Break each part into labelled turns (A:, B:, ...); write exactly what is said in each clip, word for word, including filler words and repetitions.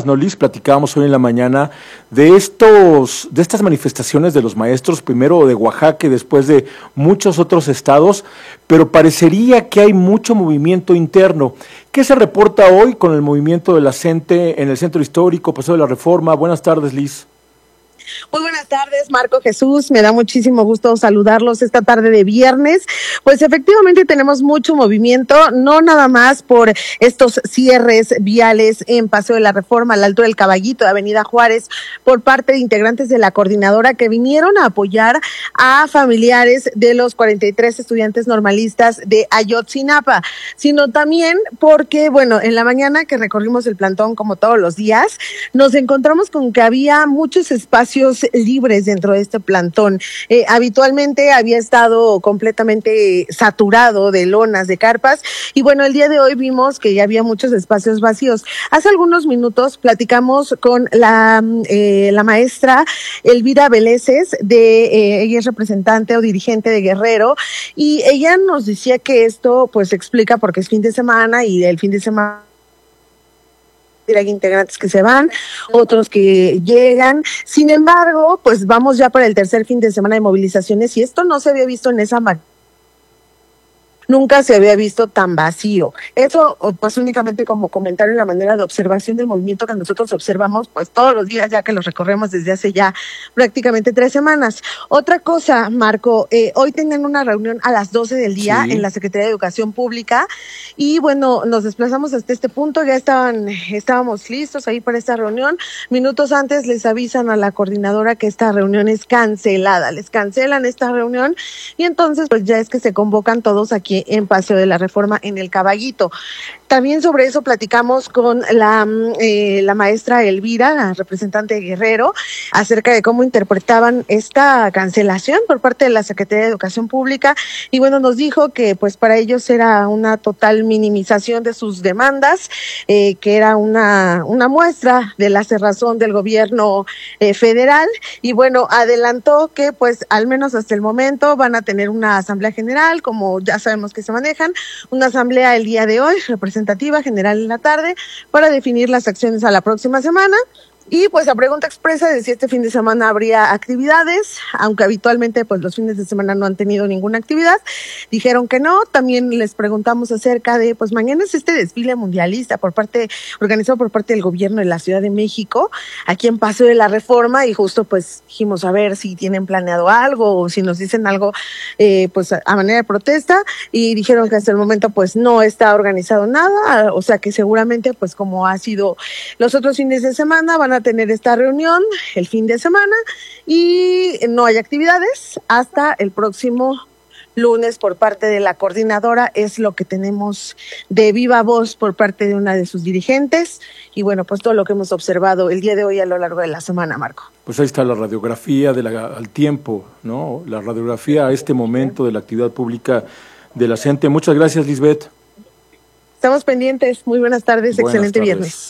A: ¿no, Liz? Platicábamos hoy en la mañana de estos, de estas manifestaciones de los maestros, primero de Oaxaca y después de muchos otros estados, pero parecería que hay mucho movimiento interno. ¿Qué se reporta hoy con el movimiento de la gente en el Centro Histórico, Paseo de la Reforma? Buenas tardes, Liz.
B: Muy buenas tardes, Marco Jesús. Me da muchísimo gusto saludarlos esta tarde de viernes. Pues efectivamente tenemos mucho movimiento, no nada más por estos cierres viales en Paseo de la Reforma, a la altura del Caballito de Avenida Juárez, por parte de integrantes de la coordinadora que vinieron a apoyar a familiares de los cuarenta y tres estudiantes normalistas de Ayotzinapa, sino también porque, bueno, en la mañana que recorrimos el plantón como todos los días, nos encontramos con que había muchos espacios libres dentro de este plantón. Eh, habitualmente había estado completamente saturado de lonas, de carpas, y bueno, el día de hoy vimos que ya había muchos espacios vacíos. Hace algunos minutos platicamos con la, eh, la maestra Elvira Veleses, de, eh, ella es representante o dirigente de Guerrero, y ella nos decía que esto pues explica porque es fin de semana y el fin de semana hay integrantes que se van, otros que llegan. Sin embargo, pues vamos ya para el tercer fin de semana de movilizaciones y esto no se había visto en esa manera. Nunca se había visto tan vacío. Eso, pues únicamente como comentario en la manera de observación del movimiento que nosotros observamos, pues todos los días, ya que los recorremos desde hace ya prácticamente tres semanas. Otra cosa, Marco, eh, hoy tenían una reunión a las doce del día sí. en la Secretaría de Educación Pública y bueno, nos desplazamos hasta este punto, ya estaban, estábamos listos ahí para esta reunión. Minutos antes les avisan a la coordinadora que esta reunión es cancelada, les cancelan esta reunión y entonces pues ya es que se convocan todos aquí en Paseo de la Reforma en el Caballito. También sobre eso platicamos con la, eh, la maestra Elvira, la representante de Guerrero, acerca de cómo interpretaban esta cancelación por parte de la Secretaría de Educación Pública y bueno, nos dijo que pues para ellos era una total minimización de sus demandas, eh, que era una, una muestra de la cerrazón del gobierno eh, federal y bueno, adelantó que pues al menos hasta el momento van a tener una asamblea general, como ya sabemos que se manejan, una asamblea el día de hoy, representativa general en la tarde, para definir las acciones a la próxima semana. Y pues la pregunta expresa de si este fin de semana habría actividades, aunque habitualmente pues los fines de semana no han tenido ninguna actividad, dijeron que no. También les preguntamos acerca de, pues mañana es este desfile mundialista por parte, organizado por parte del gobierno de la Ciudad de México, aquí en Paseo de la Reforma, y justo pues dijimos a ver si tienen planeado algo o si nos dicen algo eh, pues a, a manera de protesta, y dijeron que hasta el momento pues no está organizado nada, o sea que seguramente pues como ha sido los otros fines de semana van a a tener esta reunión el fin de semana y no hay actividades hasta el próximo lunes por parte de la coordinadora, es lo que tenemos de viva voz por parte de una de sus dirigentes y bueno, pues todo lo que hemos observado el día de hoy a lo largo de la semana, Marco.
A: Pues ahí está la radiografía de la, al tiempo, ¿no? La radiografía a este momento de la actividad pública de la gente. Muchas gracias, Lisbeth.
B: Estamos pendientes. Muy buenas tardes. Buenas Excelente tardes. Viernes.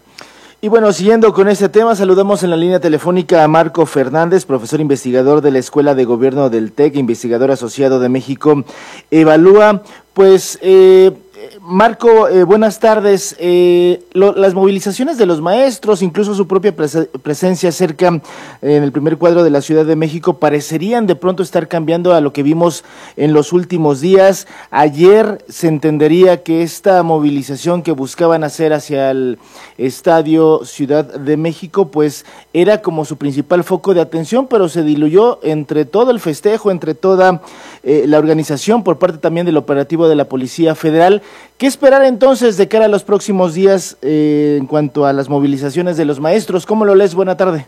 C: Y bueno, siguiendo con este tema, saludamos en la línea telefónica a Marco Fernández, profesor investigador de la Escuela de Gobierno del TEC, investigador asociado de México Evalúa. Pues, eh, Marco, eh, buenas tardes. Eh, lo, las movilizaciones de los maestros, incluso su propia pres presencia cerca eh, en el primer cuadro de la Ciudad de México, parecerían de pronto estar cambiando a lo que vimos en los últimos días. Ayer se entendería que esta movilización que buscaban hacer hacia el Estadio Ciudad de México, pues era como su principal foco de atención, pero se diluyó entre todo el festejo, entre toda eh, la organización por parte también del operativo de la Policía Federal. ¿Qué esperar entonces de cara a los próximos días eh, en cuanto a las movilizaciones de los maestros? ¿Cómo lo lees? Buena tarde.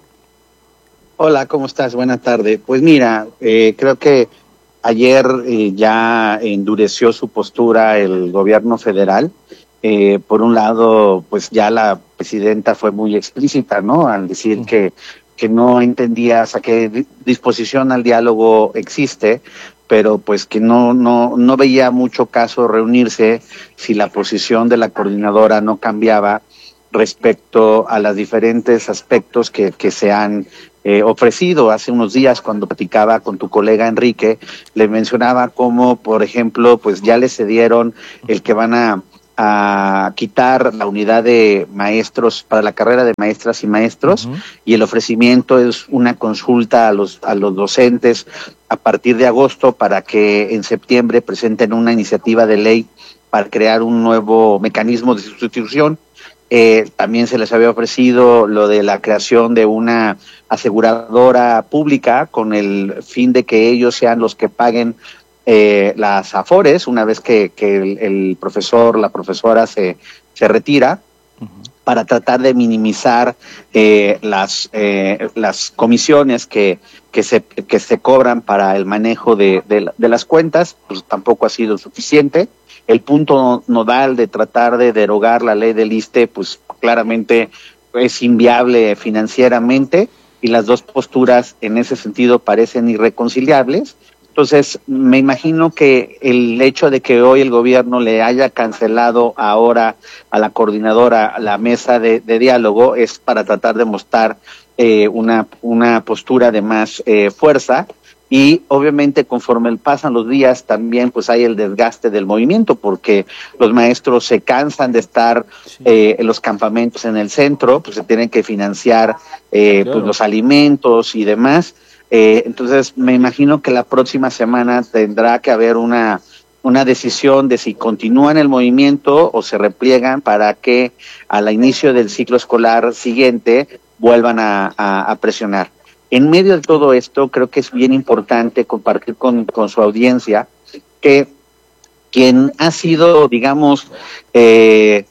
D: Hola, ¿cómo estás? Buena tarde. Pues mira, eh, creo que ayer eh, ya endureció su postura el gobierno federal. Eh, por un lado, pues ya la presidenta fue muy explícita, ¿no? Al decir uh-huh. que, que no entendía hasta qué disposición al diálogo existe, pero pues que no no no veía mucho caso reunirse si la posición de la coordinadora no cambiaba respecto a los diferentes aspectos que, que se han eh, ofrecido. Hace unos días, cuando platicaba con tu colega Enrique, le mencionaba cómo, por ejemplo, pues ya le cedieron el que van a a quitar la unidad de maestros para la carrera de maestras y maestros, uh-huh. y el ofrecimiento es una consulta a los, a los docentes a partir de agosto para que en septiembre presenten una iniciativa de ley para crear un nuevo mecanismo de sustitución. Eh, también se les había ofrecido lo de la creación de una aseguradora pública con el fin de que ellos sean los que paguen eh, las afores una vez que, que el, el profesor, la profesora se, se retira, uh-huh. para tratar de minimizar eh, las eh, las comisiones que que se que se cobran para el manejo de, de, de las cuentas. Pues tampoco ha sido suficiente. El punto nodal de tratar de derogar la ley del ISSSTE, pues claramente es inviable financieramente, y las dos posturas en ese sentido parecen irreconciliables. Entonces, me imagino que el hecho de que hoy el gobierno le haya cancelado ahora a la coordinadora la mesa de, de diálogo es para tratar de mostrar eh, una, una postura de más eh, fuerza. Y obviamente conforme pasan los días también pues hay el desgaste del movimiento, porque los maestros se cansan de estar sí. eh, en los campamentos en el centro, pues se tienen que financiar eh, claro. pues los alimentos y demás. Eh, entonces me imagino que la próxima semana tendrá que haber una una decisión de si continúan el movimiento o se repliegan para que al inicio del ciclo escolar siguiente vuelvan a, a, a presionar. En medio de todo esto, creo que es bien importante compartir con, con su audiencia que quien ha sido, digamos, eh,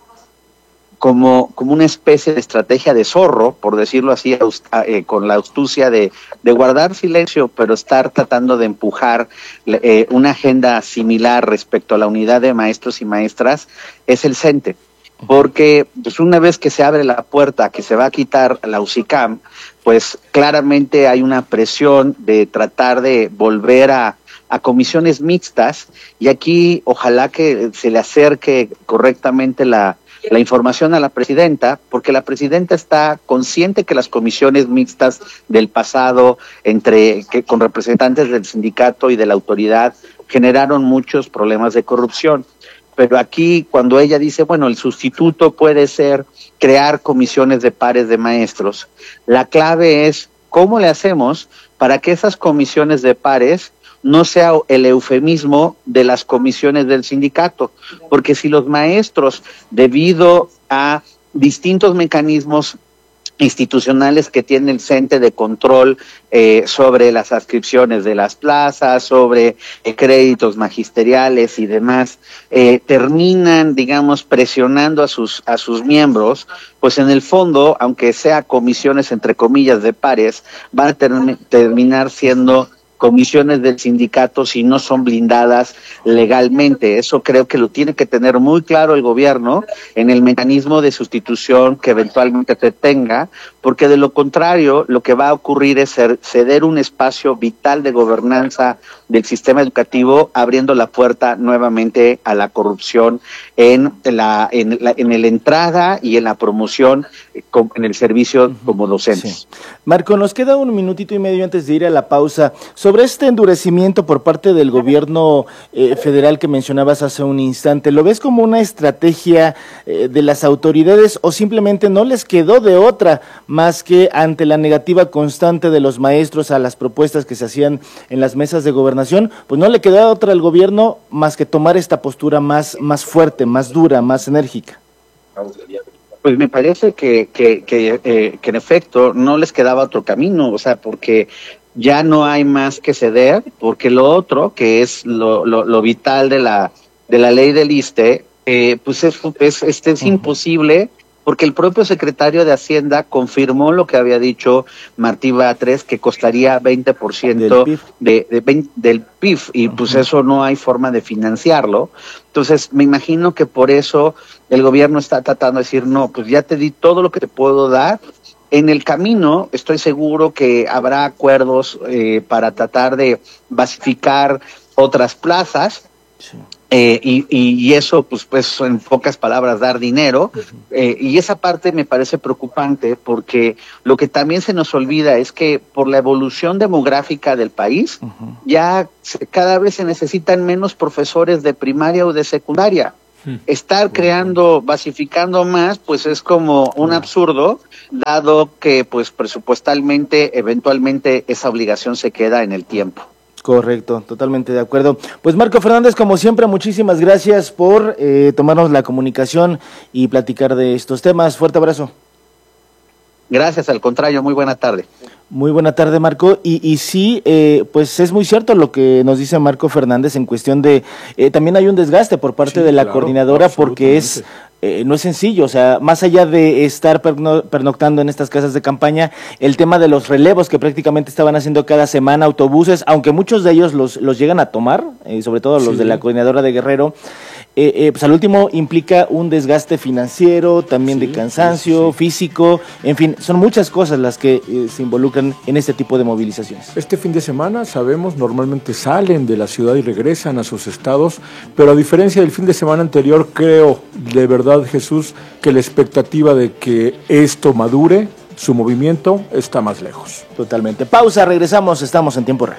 D: como, como una especie de estrategia de zorro, por decirlo así, eh, con la astucia de, de guardar silencio, pero estar tratando de empujar eh, una agenda similar respecto a la unidad de maestros y maestras, es el CENTE. Porque pues una vez que se abre la puerta que se va a quitar la UCICAM, pues claramente hay una presión de tratar de volver a, a comisiones mixtas, y aquí ojalá que se le acerque correctamente la, la información a la presidenta, porque la presidenta está consciente que las comisiones mixtas del pasado entre que con representantes del sindicato y de la autoridad generaron muchos problemas de corrupción. Pero aquí, cuando ella dice, bueno, el sustituto puede ser crear comisiones de pares de maestros, la clave es cómo le hacemos para que esas comisiones de pares no sea el eufemismo de las comisiones del sindicato, porque si los maestros, debido a distintos mecanismos institucionales que tiene el CENTE de control eh, sobre las adscripciones de las plazas, sobre eh, créditos magisteriales y demás, eh, terminan, digamos, presionando a sus a sus miembros, pues en el fondo, aunque sea comisiones entre comillas de pares, van a ter terminar siendo comisiones del sindicato si no son blindadas legalmente. Eso creo que lo tiene que tener muy claro el gobierno en el mecanismo de sustitución que eventualmente se tenga, porque de lo contrario lo que va a ocurrir es ceder un espacio vital de gobernanza del sistema educativo, abriendo la puerta nuevamente a la corrupción en la en la en la entrada y en la promoción en el servicio como docentes.
C: Sí. Marco, nos queda un minutito y medio antes de ir a la pausa. Sobre este endurecimiento por parte del gobierno eh, federal que mencionabas hace un instante, ¿lo ves como una estrategia eh, de las autoridades o simplemente no les quedó de otra más que ante la negativa constante de los maestros a las propuestas que se hacían en las mesas de gobernación, pues no le quedó otra al gobierno más que tomar esta postura más, más fuerte, más dura, más enérgica?
D: Pues me parece que, que, que, eh, que en efecto no les quedaba otro camino, o sea, porque ya no hay más que ceder, porque lo otro, que es lo, lo, lo vital de la de la ley del ISSSTE, eh, pues es, es, este es uh-huh. imposible, porque el propio secretario de Hacienda confirmó lo que había dicho Martí Batres, que costaría veinte por ciento del P I F, de, de veinte, del P I F, y uh-huh. pues eso no hay forma de financiarlo. Entonces, me imagino que por eso el gobierno está tratando de decir, no, pues ya te di todo lo que te puedo dar. En el camino, estoy seguro que habrá acuerdos eh, para tratar de basificar otras plazas. Sí. Eh, y, y, y eso, pues, pues, en pocas palabras, dar dinero. Uh-huh. eh, y esa parte me parece preocupante, porque lo que también se nos olvida es que por la evolución demográfica del país, uh-huh. ya se, cada vez se necesitan menos profesores de primaria o de secundaria. Estar creando, basificando más, pues es como un absurdo, dado que pues presupuestalmente, eventualmente esa obligación se queda en el tiempo.
C: Correcto, totalmente de acuerdo. Pues Marco Fernández, como siempre, muchísimas gracias por eh, tomarnos la comunicación y platicar de estos temas. Fuerte abrazo.
D: Gracias, al contrario, muy buena tarde.
C: Muy buena tarde, Marco. Y, y sí, eh, pues es muy cierto lo que nos dice Marco Fernández en cuestión de, eh, también hay un desgaste por parte sí, de la claro, coordinadora porque es, eh, no es sencillo, o sea, más allá de estar perno, pernoctando en estas casas de campaña, el tema de los relevos que prácticamente estaban haciendo cada semana, autobuses, aunque muchos de ellos los, los llegan a tomar, eh, sobre todo los sí. de la coordinadora de Guerrero, Eh, eh, pues al último implica un desgaste financiero, también sí, de cansancio, sí, sí. físico, en fin, son muchas cosas las que eh, se involucran en este tipo de movilizaciones.
A: Este fin de semana, sabemos, normalmente salen de la ciudad y regresan a sus estados, pero a diferencia del fin de semana anterior, creo, de verdad, Jesús, que la expectativa de que esto madure, su movimiento, está más lejos.
C: Totalmente. Pausa, regresamos, estamos en tiempo real.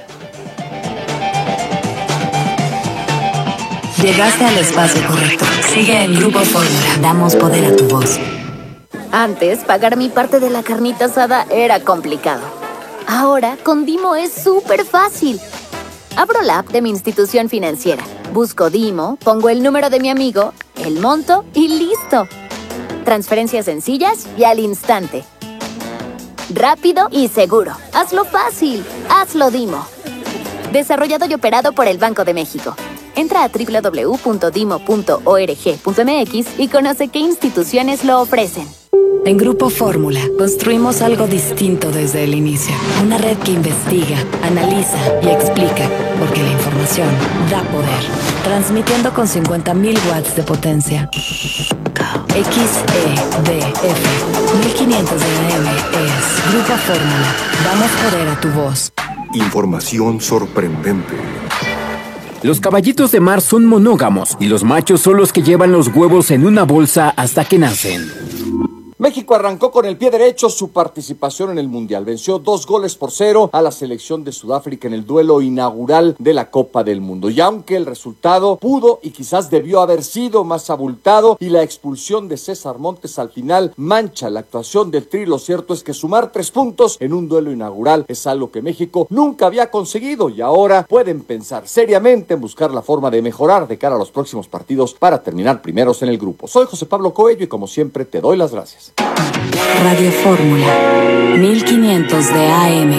E: Llegaste al espacio correcto. Sigue en Grupo Fórmula. Damos poder a tu voz.
F: Antes, pagar mi parte de la carnita asada era complicado. Ahora, con Dimo es súper fácil. Abro la app de mi institución financiera. Busco Dimo, pongo el número de mi amigo, el monto y listo. Transferencias sencillas y al instante. Rápido y seguro. Hazlo fácil. Hazlo Dimo. Desarrollado y operado por el Banco de México. Entra a doble u doble u doble u punto dimo punto org punto m x y conoce qué instituciones lo ofrecen.
E: En Grupo Fórmula construimos algo distinto desde el inicio. Una red que investiga, analiza y explica, porque la información da poder. Transmitiendo con cincuenta mil watts de potencia. X E D F mil quinientos de A M es Grupo Fórmula. Damos poder a tu voz.
G: Información sorprendente.
H: Los caballitos de mar son monógamos y los machos son los que llevan los huevos en una bolsa hasta que nacen.
I: México arrancó con el pie derecho su participación en el Mundial. Venció dos goles por cero a la selección de Sudáfrica en el duelo inaugural de la Copa del Mundo. Y aunque el resultado pudo y quizás debió haber sido más abultado y la expulsión de César Montes al final mancha la actuación del Tri, lo cierto es que sumar tres puntos en un duelo inaugural es algo que México nunca había conseguido y ahora pueden pensar seriamente en buscar la forma de mejorar de cara a los próximos partidos para terminar primeros en el grupo. Soy José Pablo Coello y como siempre te doy las gracias.
E: Radio Fórmula, mil quinientos de A M.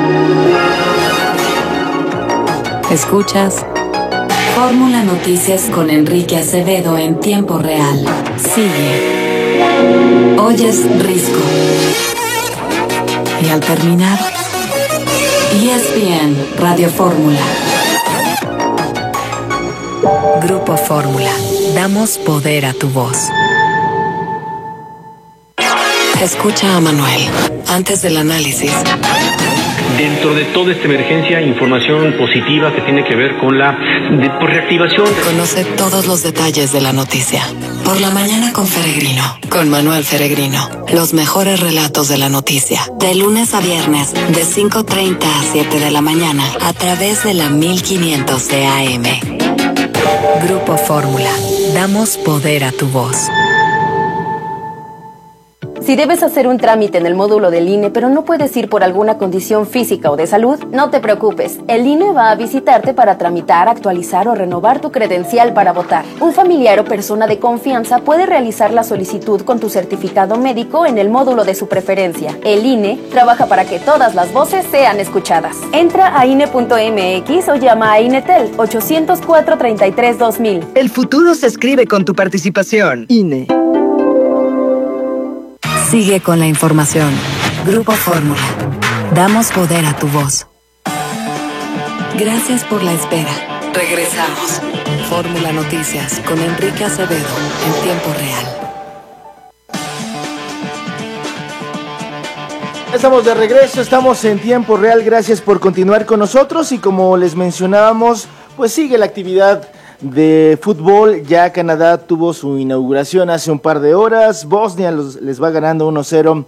E: Escuchas Fórmula Noticias con Enrique Acevedo en tiempo real. Sigue. Oyes Risco. Y al terminar, E S P N Radio Fórmula. Grupo Fórmula. Damos poder a tu voz. Escucha a Manuel, antes del análisis.
J: Dentro de toda esta emergencia, información positiva que tiene que ver con la de, pues, reactivación.
E: Conoce todos los detalles de la noticia. Por la mañana con Feregrino, con Manuel Feregrino. Los mejores relatos de la noticia. De lunes a viernes, de cinco treinta a siete de la mañana, a través de la mil quinientos de A M. Grupo Fórmula. Damos poder a tu voz.
K: Si debes hacer un trámite en el módulo del I N E, pero no puedes ir por alguna condición física o de salud, no te preocupes. El I N E va a visitarte para tramitar, actualizar o renovar tu credencial para votar. Un familiar o persona de confianza puede realizar la solicitud con tu certificado médico en el módulo de su preferencia. El I N E trabaja para que todas las voces sean escuchadas. Entra a I N E punto M X o llama a INETEL ocho cero cuatro, treinta y tres, dos mil.
L: El futuro se escribe con tu participación. I N E.
E: Sigue con la información. Grupo Fórmula. Damos poder a tu voz. Gracias por la espera. Regresamos. Fórmula Noticias con Enrique Acevedo en tiempo real.
C: Estamos de regreso, estamos en tiempo real. Gracias por continuar con nosotros y como les mencionábamos, pues sigue la actividad de fútbol. Ya Canadá tuvo su inauguración hace un par de horas. Bosnia los, les va ganando uno cero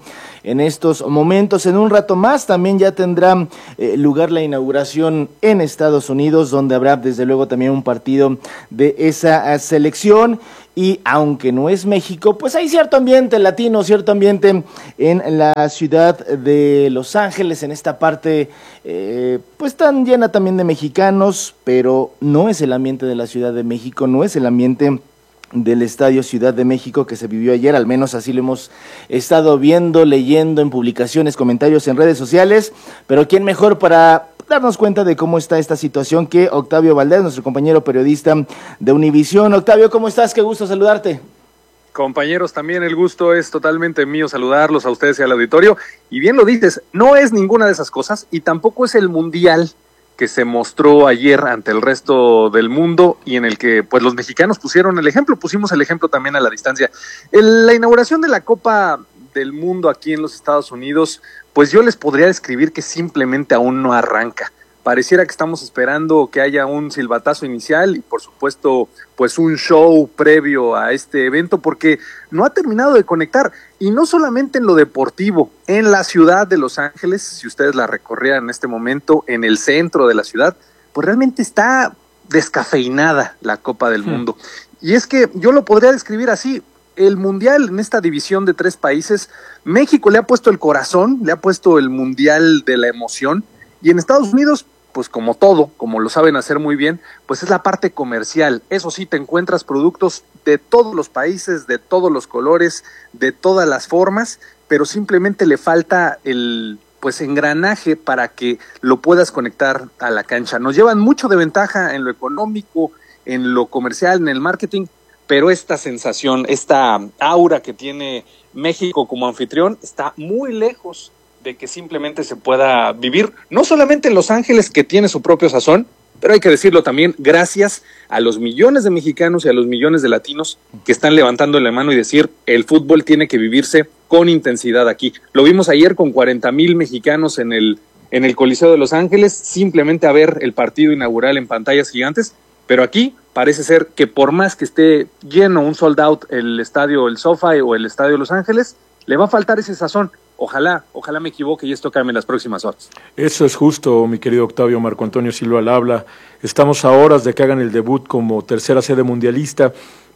C: en estos momentos. En un rato más también ya tendrá eh, lugar la inauguración en Estados Unidos, donde habrá desde luego también un partido de esa selección. Y aunque no es México, pues hay cierto ambiente latino, cierto ambiente en la ciudad de Los Ángeles, en esta parte eh, pues tan llena también de mexicanos, pero no es el ambiente de la Ciudad de México, no es el ambiente del Estadio Ciudad de México que se vivió ayer, al menos así lo hemos estado viendo, leyendo en publicaciones, comentarios en redes sociales, pero ¿quién mejor para darnos cuenta de cómo está esta situación que Octavio Valdés, nuestro compañero periodista de Univisión? Octavio, ¿cómo estás? Qué gusto saludarte.
M: Compañeros, también el gusto es totalmente mío saludarlos a ustedes y al auditorio. Y bien lo dices, no es ninguna de esas cosas y tampoco es el Mundial que se mostró ayer ante el resto del mundo y en el que pues los mexicanos pusieron el ejemplo, pusimos el ejemplo también a la distancia. El, la inauguración de la Copa del Mundo aquí en los Estados Unidos, pues yo les podría describir que simplemente aún no arranca. Pareciera que estamos esperando que haya un silbatazo inicial y por supuesto pues un show previo a este evento porque no ha terminado de conectar y no solamente en lo deportivo, en la ciudad de Los Ángeles, si ustedes la recorrieran en este momento, en el centro de la ciudad, pues realmente está descafeinada la Copa del Mundo. Y es que yo lo podría describir así, el Mundial en esta división de tres países, México le ha puesto el corazón, le ha puesto el Mundial de la emoción y en Estados Unidos pues como todo, como lo saben hacer muy bien, pues es la parte comercial. Eso sí, te encuentras productos de todos los países, de todos los colores, de todas las formas, pero simplemente le falta el pues engranaje para que lo puedas conectar a la cancha. Nos llevan mucho de ventaja en lo económico, en lo comercial, en el marketing, pero esta sensación, esta aura que tiene México como anfitrión está muy lejos de que simplemente se pueda vivir, no solamente en Los Ángeles, que tiene su propio sazón, pero hay que decirlo también, gracias a los millones de mexicanos y a los millones de latinos que están levantando la mano y decir, el fútbol tiene que vivirse con intensidad aquí. Lo vimos ayer con cuarenta mil mexicanos en el, en el Coliseo de Los Ángeles, simplemente a ver el partido inaugural en pantallas gigantes, pero aquí parece ser que por más que esté lleno, un sold out, el estadio, el SoFi o el estadio de Los Ángeles, le va a faltar ese sazón. Ojalá, ojalá me equivoque y esto cambie en las próximas horas.
A: Eso es justo, mi querido Octavio. Marco Antonio Silva al habla. Estamos a horas de que hagan el debut como tercera sede mundialista.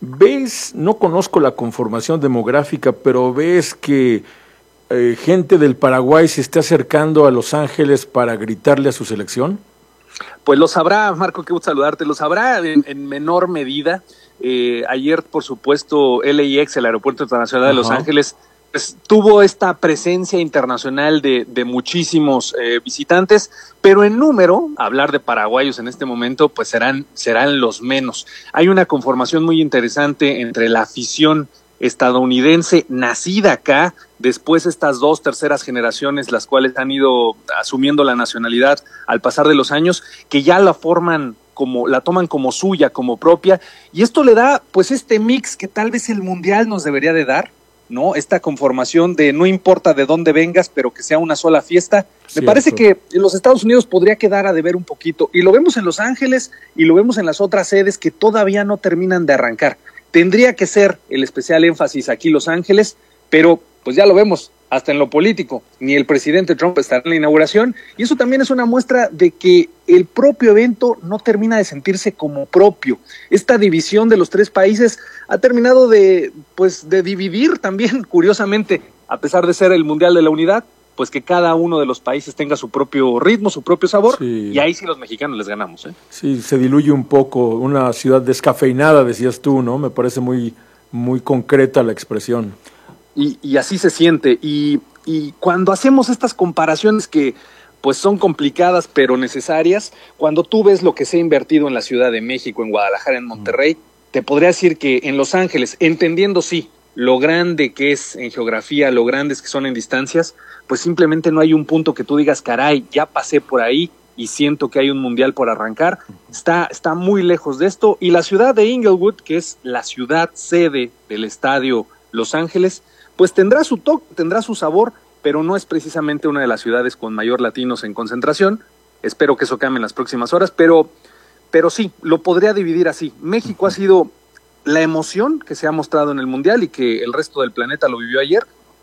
A: ¿Ves? No conozco la conformación demográfica, pero ¿ves que eh, gente del Paraguay se está acercando a Los Ángeles para gritarle a su selección?
M: Pues lo sabrá, Marco, qué gusto saludarte. Lo sabrá en, en menor medida. Eh, ayer, por supuesto, L A X, el Aeropuerto Internacional de Los Ajá. Ángeles, pues, tuvo esta presencia internacional de, de muchísimos eh, visitantes, pero en número, hablar de paraguayos en este momento, pues serán, serán los menos. Hay una conformación muy interesante entre la afición estadounidense nacida acá, después estas dos terceras generaciones, las cuales han ido asumiendo la nacionalidad al pasar de los años, que ya la forman como, la toman como suya, como propia, y esto le da pues este mix que tal vez el Mundial nos debería de dar, ¿no? Esta conformación de no importa de dónde vengas, pero que sea una sola fiesta. Cierto. Me parece que en los Estados Unidos podría quedar a deber un poquito, y lo vemos en Los Ángeles y lo vemos en las otras sedes que todavía no terminan de arrancar. Tendría que ser el especial énfasis aquí Los Ángeles, pero pues ya lo vemos, hasta en lo político, ni el presidente Trump estará en la inauguración, y eso también es una muestra de que el propio evento no termina de sentirse como propio. Esta división de los tres países ha terminado de, pues, de dividir también, curiosamente, a pesar de ser el Mundial de la Unidad, pues que cada uno de los países tenga su propio ritmo, su propio sabor, sí. Y ahí sí los mexicanos les ganamos, ¿eh?
A: Sí, se diluye un poco, una ciudad descafeinada, decías tú, ¿no? Me parece muy, muy concreta la expresión.
M: Y, y así se siente, y, y cuando hacemos estas comparaciones que pues son complicadas pero necesarias, cuando tú ves lo que se ha invertido en la Ciudad de México, en Guadalajara, en Monterrey, mm. te podría decir que en Los Ángeles, entendiendo sí, lo grande que es en geografía, lo grandes que son en distancias, pues simplemente no hay un punto que tú digas, caray, ya pasé por ahí y siento que hay un mundial por arrancar. Está, está muy lejos de esto, y la ciudad de Inglewood, que es la ciudad sede del estadio Los Ángeles, pues tendrá su toque, tendrá su sabor, pero no es precisamente una de las ciudades con mayor latinos en concentración. Espero que eso cambie en las próximas horas, pero, pero sí, lo podría dividir así. México ha sido la emoción que se ha mostrado en el Mundial y que el resto del planeta lo vivió ayer,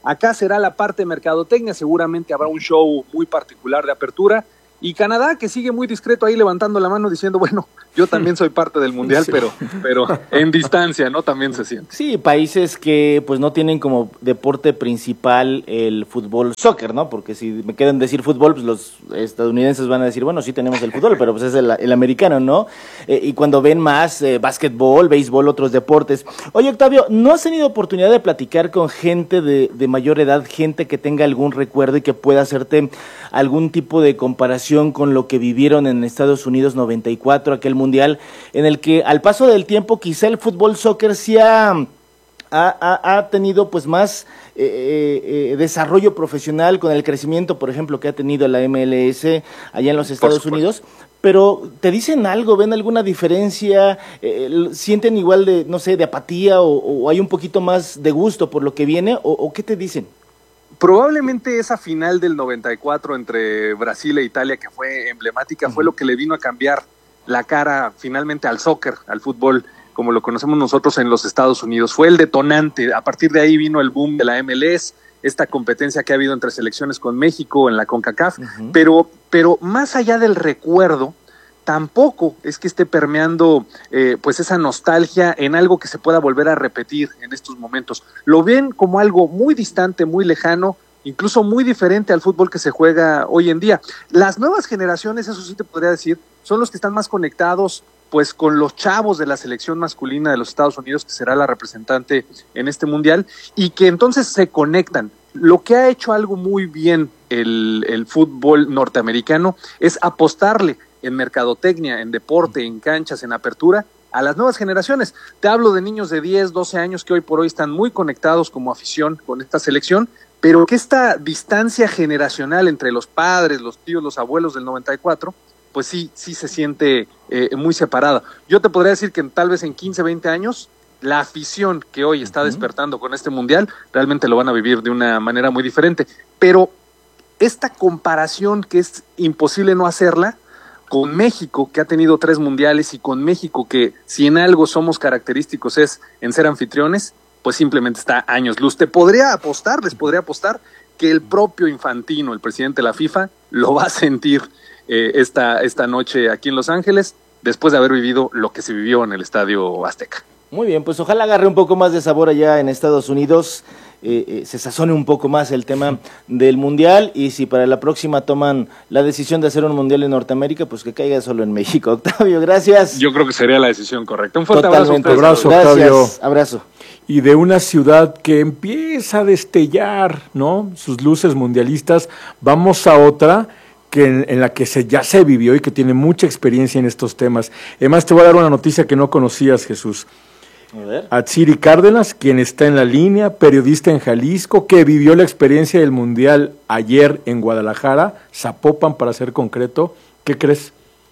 M: Acá será la parte de mercadotecnia, seguramente habrá un show muy particular de apertura. Y Canadá, que sigue muy discreto ahí levantando la mano diciendo, bueno, yo también soy parte del Mundial, sí. pero, pero en distancia, ¿no? También se siente.
C: Sí, países que pues no tienen como deporte principal el fútbol soccer, ¿no? Porque si me quedan decir fútbol, pues los estadounidenses van a decir, bueno, sí tenemos el fútbol, pero pues es el, el americano, ¿no? Eh, y cuando ven más eh, básquetbol, béisbol, otros deportes. Oye, Octavio, ¿no has tenido oportunidad de platicar con gente de, de mayor edad, gente que tenga algún recuerdo y que pueda hacerte algún tipo de comparación con lo que vivieron en Estados Unidos noventa y cuatro, aquel mundial, en el que al paso del tiempo quizá el fútbol soccer sí ha, ha, ha, ha tenido pues más eh, eh, desarrollo profesional con el crecimiento, por ejemplo, que ha tenido la M L S allá en los Estados Unidos? Pero ¿te dicen algo? ¿Ven alguna diferencia? Eh, ¿Sienten igual de, no sé, de apatía o, o hay un poquito más de gusto por lo que viene? ¿O, o qué te dicen?
M: Probablemente esa final del noventa y cuatro entre Brasil e Italia, que fue emblemática, uh-huh. fue lo que le vino a cambiar la cara finalmente al soccer, al fútbol, como lo conocemos nosotros en los Estados Unidos. Fue el detonante. A partir de ahí vino el boom de la M L S, esta competencia que ha habido entre selecciones con México en la CONCACAF, uh-huh. pero, pero más allá del recuerdo, tampoco es que esté permeando eh, pues esa nostalgia en algo que se pueda volver a repetir en estos momentos. Lo ven como algo muy distante, muy lejano, incluso muy diferente al fútbol que se juega hoy en día. Las nuevas generaciones, eso sí te podría decir, son los que están más conectados pues con los chavos de la selección masculina de los Estados Unidos, que será la representante en este mundial, y que entonces se conectan. Lo que ha hecho algo muy bien el, el fútbol norteamericano es apostarle en mercadotecnia, en deporte, en canchas, en apertura, a las nuevas generaciones. Te hablo de niños de diez, doce años que hoy por hoy están muy conectados como afición con esta selección, pero que esta distancia generacional entre los padres, los tíos, los abuelos del noventa y cuatro, pues sí, sí se siente eh, muy separada. Yo te podría decir que tal vez en quince, veinte años, la afición que hoy está uh-huh. despertando con este mundial, realmente lo van a vivir de una manera muy diferente. Pero esta comparación que es imposible no hacerla, con México, que ha tenido tres mundiales, y con México, que si en algo somos característicos es en ser anfitriones, pues simplemente está años luz. Te podría apostar, les podría apostar, que el propio Infantino, el presidente de la FIFA, lo va a sentir eh, esta, esta noche aquí en Los Ángeles, después de haber vivido lo que se vivió en el Estadio Azteca.
C: Muy bien, pues ojalá agarre un poco más de sabor allá en Estados Unidos, eh, eh, se sazone un poco más el tema del Mundial, y si para la próxima toman la decisión de hacer un Mundial en Norteamérica, pues que caiga solo en México. Octavio, gracias.
M: Yo creo que sería la decisión correcta. Un fuerte
C: Totalmente.
M: abrazo.
A: Abrazo, Octavio.
C: Gracias, abrazo.
A: Y de una ciudad que empieza a destellar, ¿no?, sus luces mundialistas, vamos a otra que en, en la que se, ya se vivió y que tiene mucha experiencia en estos temas. Además, te voy a dar una noticia que no conocías, Jesús.
C: A ver.
A: Atsiri Cárdenas, quien está en la línea, periodista en Jalisco, que vivió la experiencia del Mundial ayer en Guadalajara, Zapopan para ser concreto. ¿Qué crees?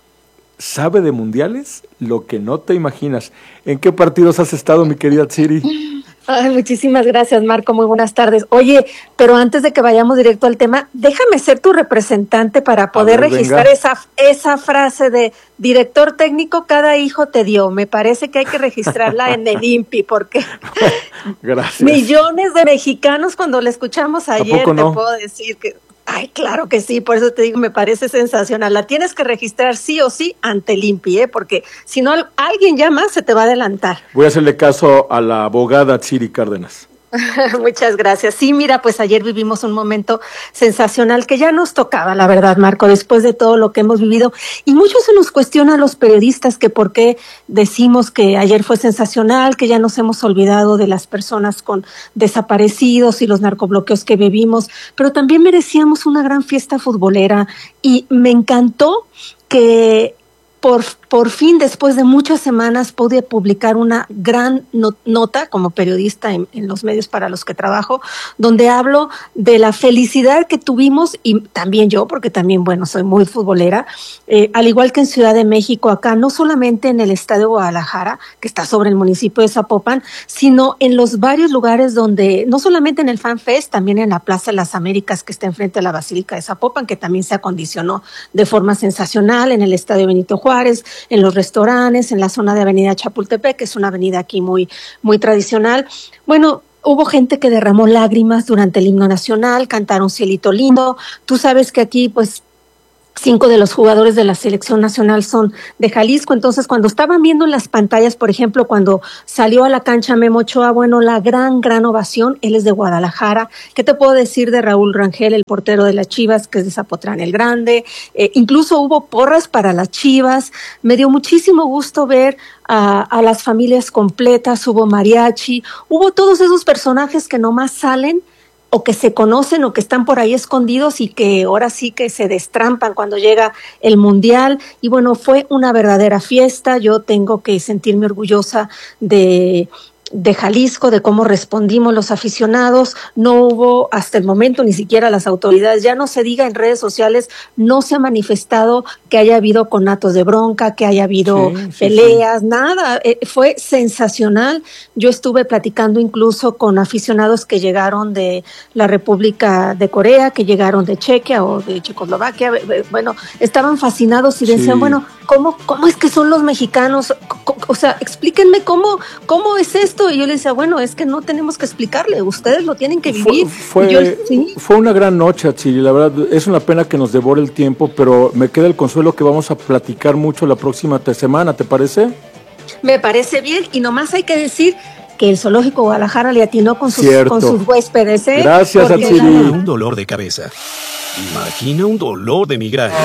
A: ¿Sabe de mundiales? Lo que no te imaginas. ¿En qué partidos has estado, mi querida Atsiri?
N: Ay, muchísimas gracias, Marco. Muy buenas tardes. Oye, pero antes de que vayamos directo al tema, déjame ser tu representante para poder ver, registrar esa, esa frase de director técnico, cada hijo te dio. Me parece que hay que registrarla en el I N P I, porque
A: gracias.
N: Millones de mexicanos, cuando la escuchamos ayer,
A: no?
N: te puedo decir que... Ay, claro que sí, por eso te digo, me parece sensacional. La tienes que registrar sí o sí ante el I N P I, ¿eh? Porque si no, alguien ya más se te va a adelantar.
A: Voy a hacerle caso a la abogada Atsiri Cárdenas.
N: Muchas gracias. Sí, mira, pues ayer vivimos un momento sensacional que ya nos tocaba, la verdad, Marco, después de todo lo que hemos vivido. Y mucho se nos cuestiona a los periodistas que por qué decimos que ayer fue sensacional, que ya nos hemos olvidado de las personas con desaparecidos y los narcobloqueos que vivimos, pero también merecíamos una gran fiesta futbolera. Y me encantó que Por, por fin, después de muchas semanas, pude publicar una gran not- nota como periodista en, en los medios para los que trabajo, donde hablo de la felicidad que tuvimos, y también yo, porque también, bueno, soy muy futbolera, eh, al igual que en Ciudad de México, acá, no solamente en el Estadio Guadalajara, que está sobre el municipio de Zapopan, sino en los varios lugares donde, no solamente en el Fan Fest, también en la Plaza de las Américas, que está enfrente de la Basílica de Zapopan, que también se acondicionó de forma sensacional, en el Estadio Benito Juárez, en los restaurantes, en la zona de Avenida Chapultepec, que es una avenida aquí muy, muy tradicional. Bueno, hubo gente que derramó lágrimas durante el himno nacional, cantaron Cielito Lindo. Tú sabes que aquí, pues, cinco de los jugadores de la selección nacional son de Jalisco, entonces cuando estaban viendo en las pantallas, por ejemplo, cuando salió a la cancha Memo Ochoa, bueno, la gran, gran ovación, él es de Guadalajara. ¿Qué te puedo decir de Raúl Rangel, el portero de las Chivas, que es de Zapotlán el Grande? Eh, incluso hubo porras para las Chivas. Me dio muchísimo gusto ver a, a las familias completas, hubo mariachi, hubo todos esos personajes que nomás salen o que se conocen o que están por ahí escondidos y que ahora sí que se destrampan cuando llega el Mundial. Y bueno, fue una verdadera fiesta. Yo tengo que sentirme orgullosa de... de Jalisco, de cómo respondimos los aficionados. No hubo hasta el momento ni siquiera las autoridades, ya no se diga en redes sociales, no se ha manifestado que haya habido conatos de bronca, que haya habido sí, sí, peleas, sí. nada, eh, fue sensacional. Yo estuve platicando incluso con aficionados que llegaron de la República de Corea, que llegaron de Chequia o de Checoslovaquia, bueno, estaban fascinados y decían, sí. bueno, ¿cómo, cómo es que son los mexicanos? O sea, explíquenme cómo, cómo es esto. Y yo le decía, bueno, es que no tenemos que explicarle, ustedes lo tienen que vivir.
A: Fue, fue,
N: yo, ¿sí?
A: fue una gran noche, Atsiri, la verdad, es una pena que nos devore el tiempo, pero me queda el consuelo que vamos a platicar mucho la próxima semana, ¿te parece?
N: Me parece bien, y nomás hay que decir que el Zoológico Guadalajara le atinó con sus, con sus huéspedes, ¿eh?
A: Gracias, Atsiri.
O: Un dolor de cabeza. Imagina un dolor de migraña.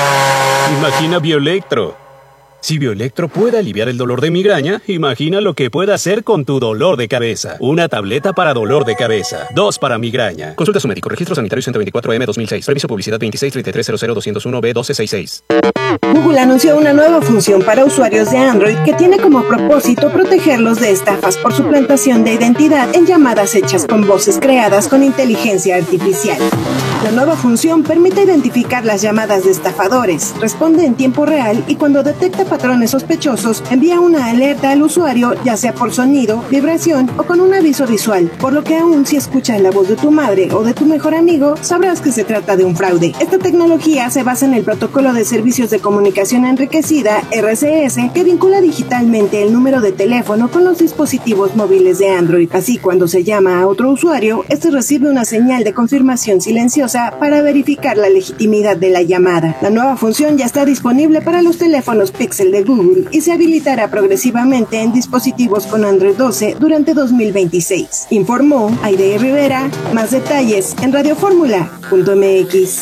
O: Imagina Bioelectro. Si Bioelectro puede aliviar el dolor de migraña, imagina lo que puede hacer con tu dolor de cabeza. Una tableta para dolor de cabeza. Dos para migraña. Consulta a su médico. Registro sanitario ciento veinticuatro M dos mil seis. Permiso publicidad veintiséis treinta y tres cero cero doscientos uno B doce sesenta y seis.
P: Google anunció una nueva función para usuarios de Android que tiene como propósito protegerlos de estafas por suplantación de identidad en llamadas hechas con voces creadas con inteligencia artificial. La nueva función permite identificar las llamadas de estafadores, responde en tiempo real y cuando detecta patrones sospechosos, envía una alerta al usuario, ya sea por sonido, vibración o con un aviso visual, por lo que aún si escuchas la voz de tu madre o de tu mejor amigo, sabrás que se trata de un fraude. Esta tecnología se basa en el Protocolo de Servicios de Comunicación Enriquecida, R C S, que vincula digitalmente el número de teléfono con los dispositivos móviles de Android. Así, cuando se llama a otro usuario, este recibe una señal de confirmación silenciosa para verificar la legitimidad de la llamada. La nueva función ya está disponible para los teléfonos Pixel de Google y se habilitará progresivamente en dispositivos con Android doce durante dos mil veintiséis. Informó Aide Rivera. Más detalles en radioformula punto m x.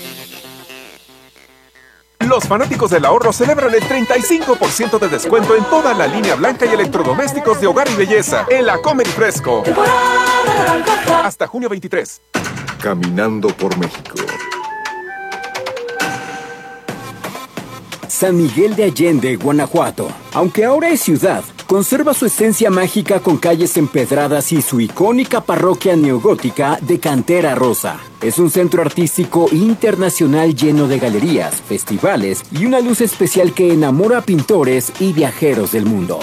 Q: Los fanáticos del ahorro celebran el treinta y cinco por ciento de descuento en toda la línea blanca y electrodomésticos de hogar y belleza en la Comer y Fresco. Hasta junio veintitrés.
G: Caminando por México.
H: San Miguel de Allende, Guanajuato. Aunque ahora es ciudad, conserva su esencia mágica con calles empedradas y su icónica parroquia neogótica de cantera rosa. Es un centro artístico internacional lleno de galerías, festivales y una luz especial que enamora a pintores y viajeros del mundo.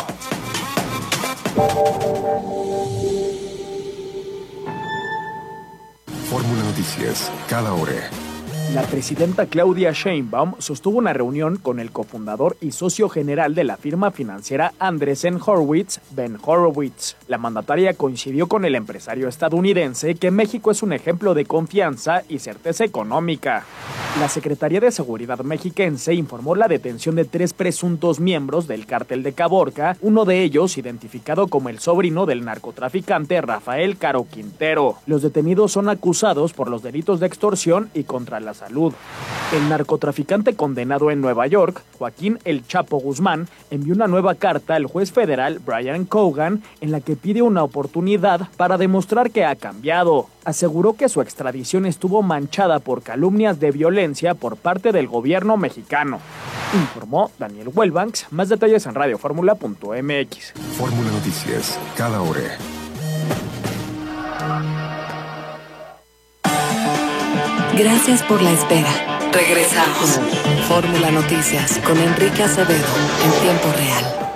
G: Fórmula Noticias, cada hora.
R: La presidenta Claudia Sheinbaum sostuvo una reunión con el cofundador y socio general de la firma financiera Andreessen Horowitz, Ben Horowitz. La mandataria coincidió con el empresario estadounidense que México es un ejemplo de confianza y certeza económica. La Secretaría de Seguridad mexiquense informó la detención de tres presuntos miembros del cártel de Caborca, uno de ellos identificado como el sobrino del narcotraficante Rafael Caro Quintero. Los detenidos son acusados por los delitos de extorsión y contra la salud. El narcotraficante condenado en Nueva York, Joaquín El Chapo Guzmán, envió una nueva carta al juez federal Brian Cogan en la que pide una oportunidad para demostrar que ha cambiado. Aseguró que su extradición estuvo manchada por calumnias de violencia por parte del gobierno mexicano. Informó Daniel Welbanks. Más detalles en radioformula punto m x.
G: Fórmula Noticias, cada hora.
E: Gracias por la espera. Regresamos. Fórmula Noticias con Enrique Acevedo en tiempo real.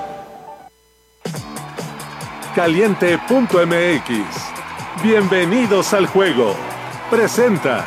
S: Caliente punto m x. Bienvenidos al juego. Presenta.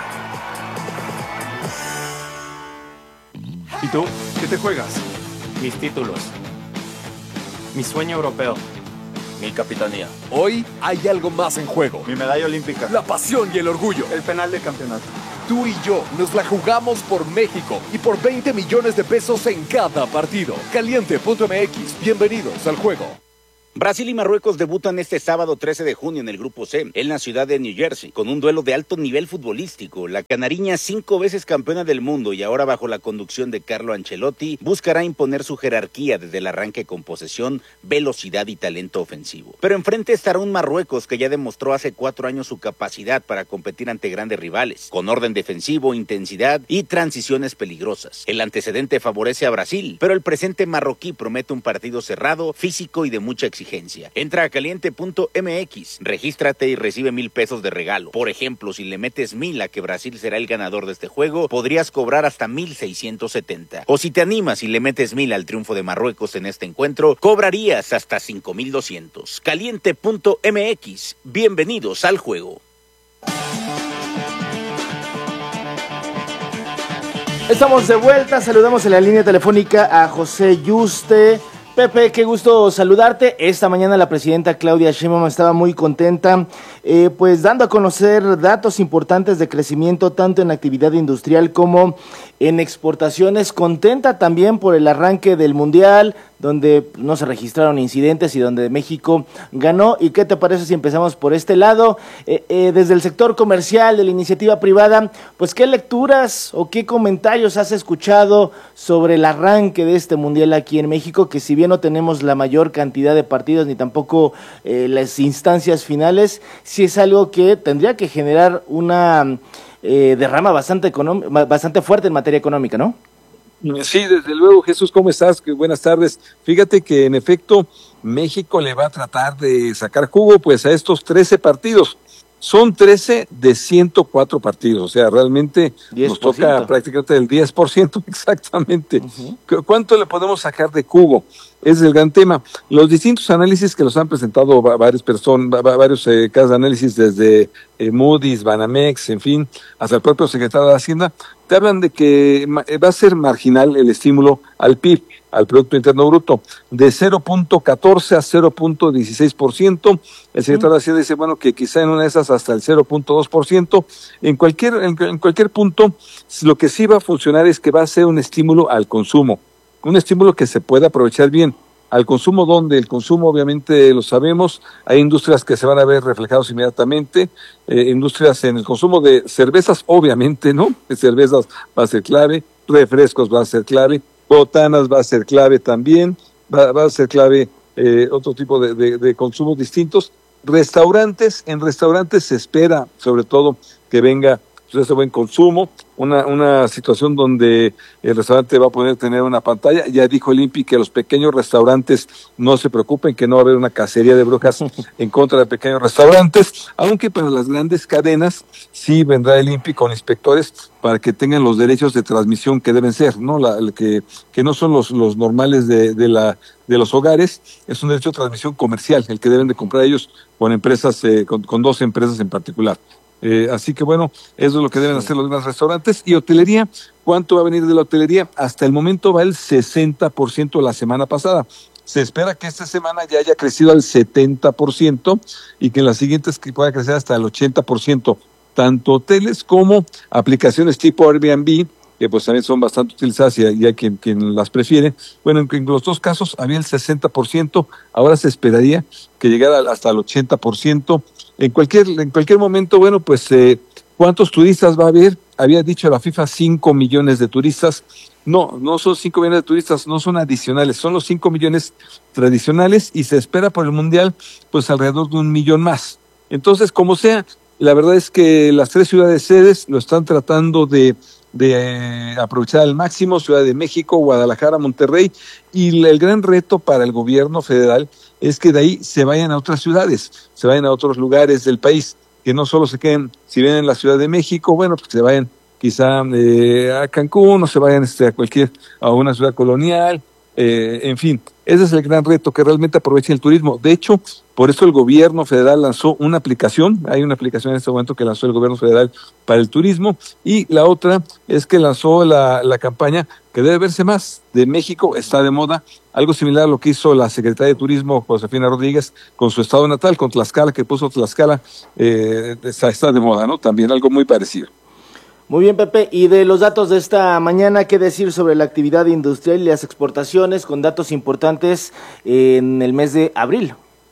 T: ¿Y tú? ¿Qué te juegas?
U: Mis títulos. Mi sueño europeo. Mi capitanía. Hoy hay algo más en juego.
V: Mi medalla olímpica.
U: La pasión y el orgullo.
V: El penal de campeonato.
U: Tú y yo nos la jugamos por México y por veinte millones de pesos en cada partido. Caliente punto m x. Bienvenidos al juego.
W: Brasil y Marruecos debutan este sábado trece de junio en el Grupo C, en la ciudad de New Jersey, con un duelo de alto nivel futbolístico. La canariña, cinco veces campeona del mundo y ahora bajo la conducción de Carlo Ancelotti, buscará imponer su jerarquía desde el arranque con posesión, velocidad y talento ofensivo. Pero enfrente estará un Marruecos que ya demostró hace cuatro años su capacidad para competir ante grandes rivales, con orden defensivo, intensidad y transiciones peligrosas. El antecedente favorece a Brasil, pero el presente marroquí promete un partido cerrado, físico y de mucha exigencia. Entra a caliente punto m x, regístrate y recibe mil pesos de regalo. Por ejemplo, si le metes mil a que Brasil será el ganador de este juego, podrías cobrar hasta mil seiscientos setenta. O si te animas y le metes mil al triunfo de Marruecos en este encuentro, cobrarías hasta cinco mil doscientos. caliente punto m x, bienvenidos al juego.
C: Estamos de vuelta, saludamos en la línea telefónica a José Yuste. Pepe, qué gusto saludarte. Esta mañana la presidenta Claudia Sheinbaum estaba muy contenta, eh, pues dando a conocer datos importantes de crecimiento tanto en actividad industrial como en exportaciones. Contenta también por el arranque del Mundial, donde no se registraron incidentes y donde México ganó. ¿Y qué te parece si empezamos por este lado? Eh, eh, desde el sector comercial, de la iniciativa privada, pues ¿qué lecturas o qué comentarios has escuchado sobre el arranque de este Mundial aquí en México? Que si bien no tenemos la mayor cantidad de partidos ni tampoco eh, las instancias finales, sí es algo que tendría que generar una eh, derrama bastante, bastante fuerte en materia económica, ¿no?
X: Sí, desde luego. Jesús, ¿cómo estás? Buenas tardes. Fíjate que en efecto México le va a tratar de sacar jugo pues a estos trece partidos. Son trece de ciento cuatro partidos, o sea, realmente diez por ciento. Nos toca prácticamente el diez por ciento exactamente. Uh-huh. ¿Cuánto le podemos sacar de jugo? Es el gran tema. Los distintos análisis que los han presentado varias personas, varios eh, casos de análisis desde eh, Moody's, Banamex, en fin, hasta el propio secretario de Hacienda, te hablan de que va a ser marginal el estímulo al P I B, al Producto Interno Bruto, de cero punto catorce a cero punto dieciséis por ciento. El secretario de Hacienda dice, bueno, que quizá en una de esas hasta el cero punto dos por ciento. En cualquier, en, en cualquier punto, lo que sí va a funcionar es que va a ser un estímulo al consumo, un estímulo que se pueda aprovechar bien. Al consumo, donde el consumo obviamente lo sabemos, hay industrias que se van a ver reflejados inmediatamente, eh, industrias en el consumo de cervezas, obviamente, ¿no? Cervezas va a ser clave, refrescos va a ser clave, botanas va a ser clave también, va, va a ser clave eh, otro tipo de, de, de consumos distintos. Restaurantes, en restaurantes se espera sobre todo que venga ese buen consumo, una una situación donde el restaurante va a poder tener una pantalla. Ya dijo el I N P I que los pequeños restaurantes no se preocupen, que no va a haber una cacería de brujas en contra de pequeños restaurantes, aunque para las grandes cadenas sí vendrá el I N P I con inspectores para que tengan los derechos de transmisión que deben ser, ¿no? La, el que que no son los los normales de de la de los hogares, es un derecho de transmisión comercial, el que deben de comprar ellos con empresas, eh, con, con dos empresas en particular. Eh, así que bueno, eso es lo que deben hacer los demás restaurantes. Y hotelería, ¿cuánto va a venir de la hotelería? Hasta el momento va el sesenta por ciento la semana pasada. Se espera que esta semana ya haya crecido al setenta por ciento y que en las siguientes que pueda crecer hasta el ochenta por ciento. Tanto hoteles como aplicaciones tipo Airbnb, que pues también son bastante utilizadas y hay quien, quien las prefiere. Bueno, en, en los dos casos había el sesenta por ciento, ahora se esperaría que llegara hasta el ochenta por ciento. En cualquier, en cualquier momento, bueno, pues, eh, ¿cuántos turistas va a haber? Había dicho la FIFA cinco millones de turistas. No, no son cinco millones de turistas, no son adicionales, son los cinco millones tradicionales y se espera por el Mundial, pues, alrededor de un millón más. Entonces, como sea, la verdad es que las tres ciudades sedes lo están tratando de, de eh, aprovechar al máximo, Ciudad de México, Guadalajara, Monterrey, y el gran reto para el gobierno federal es que de ahí se vayan a otras ciudades, se vayan a otros lugares del país, que no solo se queden, si vienen en la Ciudad de México, bueno, pues que se vayan quizá eh, a Cancún, o se vayan este, a cualquier, a una ciudad colonial, Eh, en fin, ese es el gran reto, que realmente aprovechen el turismo. De hecho, por eso el gobierno federal lanzó una aplicación, hay una aplicación en este momento que lanzó el gobierno federal para el turismo, y la otra es que lanzó la, la campaña que debe verse más, de México está de moda, algo similar a lo que hizo la secretaria de Turismo, Josefina Rodríguez, con su estado natal, con Tlaxcala, que puso Tlaxcala, eh, está, está de moda, ¿no? También algo muy parecido.
C: Muy bien, Pepe, y de los datos de esta mañana, ¿qué decir sobre la actividad industrial y las exportaciones con datos importantes en el mes de abril?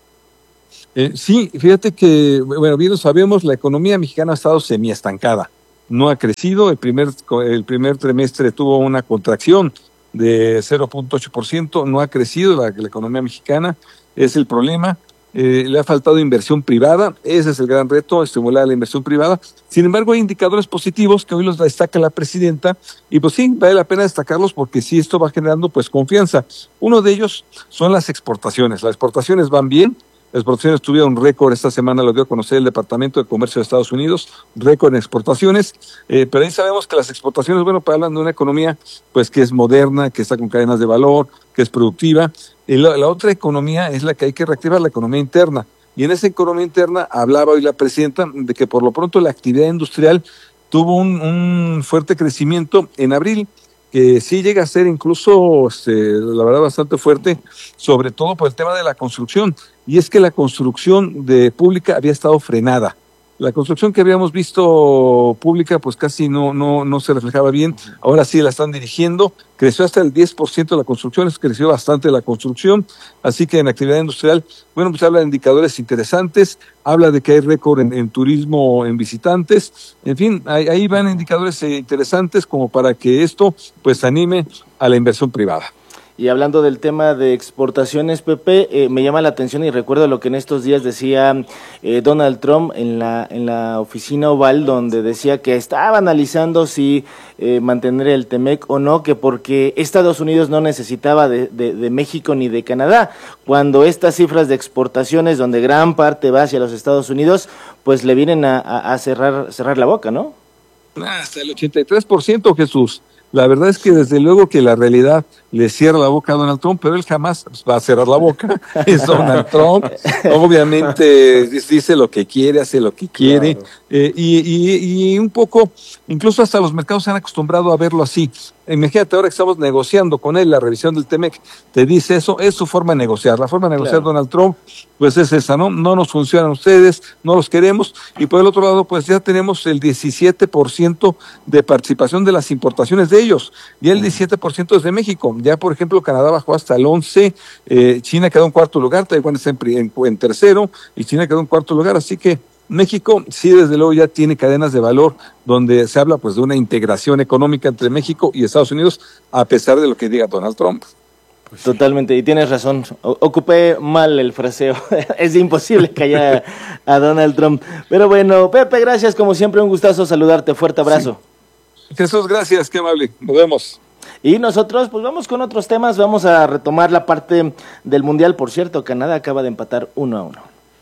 X: Eh, sí, fíjate que, bueno, bien lo sabemos, la economía mexicana ha estado semiestancada, no ha crecido, el primer, el primer trimestre tuvo una contracción de cero punto ocho por ciento, no ha crecido la, la economía mexicana, es el problema. Eh, le ha faltado inversión privada, ese es el gran reto, estimular la inversión privada. Sin embargo, hay indicadores positivos que hoy los destaca la presidenta, y pues sí, vale la pena destacarlos porque sí, esto va generando pues confianza. Uno de ellos son las exportaciones. Las exportaciones van bien, las exportaciones tuvieron récord esta semana, lo dio a conocer el Departamento de Comercio de Estados Unidos, récord en exportaciones, eh, pero ahí sabemos que las exportaciones, bueno, pues hablan de una economía pues que es moderna, que está con cadenas de valor, que es productiva. Y la, la otra economía es la que hay que reactivar, la economía interna. Y en esa economía interna hablaba hoy la presidenta de que por lo pronto la actividad industrial tuvo un, un fuerte crecimiento en abril, que sí llega a ser incluso, este, la verdad, bastante fuerte, sobre todo por el tema de la construcción. Y es que la construcción de pública había estado frenada. La construcción que habíamos visto pública pues casi no, no, no se reflejaba bien, ahora sí la están dirigiendo, creció hasta el diez por ciento de la construcción, creció bastante la construcción, así que en actividad industrial, bueno, pues habla de indicadores interesantes, habla de que hay récord en, en turismo, en visitantes, en fin, ahí, ahí van indicadores interesantes como para que esto pues anime a la inversión privada.
C: Y hablando del tema de exportaciones, Pepe, eh, me llama la atención y recuerdo lo que en estos días decía eh, Donald Trump en la en la oficina oval, donde decía que estaba analizando si eh, mantener el TEMEC o no, que porque Estados Unidos no necesitaba de, de, de México ni de Canadá, cuando estas cifras de exportaciones, donde gran parte va hacia los Estados Unidos, pues le vienen a, a, a cerrar cerrar la boca, ¿no?
X: Hasta el ochenta y tres por ciento, Jesús. La verdad es que desde luego que la realidad le cierra la boca a Donald Trump, pero él jamás va a cerrar la boca. Es Donald Trump, obviamente dice lo que quiere, hace lo que quiere, claro. eh, y, y, y un poco, incluso hasta los mercados se han acostumbrado a verlo así. Imagínate, ahora que estamos negociando con él la revisión del TEMEC, te dice eso, es su forma de negociar. La forma de negociar claro. Donald Trump, pues es esa, ¿no? No nos funcionan ustedes, no los queremos, y por el otro lado, pues ya tenemos el diecisiete por ciento de participación de las importaciones de ellos, y el diecisiete por ciento es de México. Ya, por ejemplo, Canadá bajó hasta el once, eh, China quedó en cuarto lugar, Taiwán está en, en, en tercero, y China quedó en cuarto lugar, así que México sí, desde luego, ya tiene cadenas de valor donde se habla pues de una integración económica entre México y Estados Unidos, a pesar de lo que diga Donald Trump.
C: Pues totalmente, y tienes razón, o- ocupé mal el fraseo, es imposible callar a Donald Trump. Pero bueno, Pepe, gracias, como siempre, un gustazo saludarte, fuerte abrazo.
X: Sí. Jesús, gracias, qué amable, nos vemos.
C: Y nosotros, pues vamos con otros temas, vamos a retomar la parte del Mundial. Por cierto, Canadá acaba de empatar uno a uno.